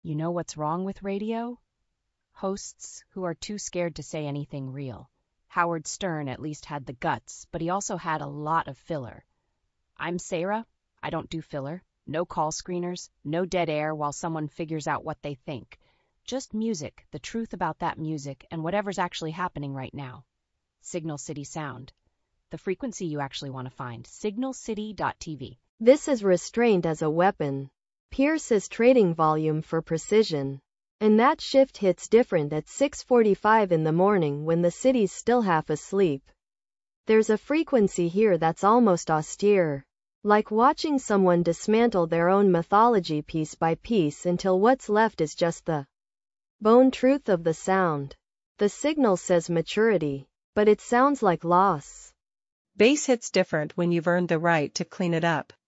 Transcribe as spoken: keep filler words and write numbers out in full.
You know what's wrong with radio? Hosts who are too scared to say anything real. Howard Stern at least had the guts, but he also had a lot of filler. I'm Sarah. I don't do filler. No call screeners, no dead air while someone figures out what they think. Just music, the truth about that music, and whatever's actually happening right now. Signal City Sound. The frequency you actually want to find, signal city dot t v. This is restraint as a weapon. Pierce is trading volume for precision. And that shift hits different at six forty-five in the morning when the city's still half asleep. There's a frequency here that's almost austere. Like watching someone dismantle their own mythology piece by piece until what's left is just the bone truth of the sound. The signal says maturity, but it sounds like loss. Bass hits different when you've earned the right to clean it up.